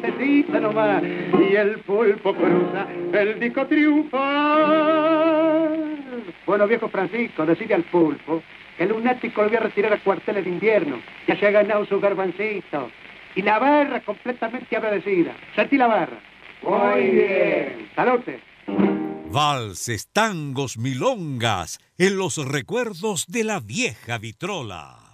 vueltecita nomás y el pulpo cruza el disco triunfal. Bueno, viejo Francisco, decide al pulpo que el lunático lo voy a retirar a cuarteles de invierno. Ya se ha ganado su garbancito. Y la barra completamente agradecida. Sentí la barra. Muy bien. Salute. Valses, tangos, milongas, en los recuerdos de la vieja vitrola.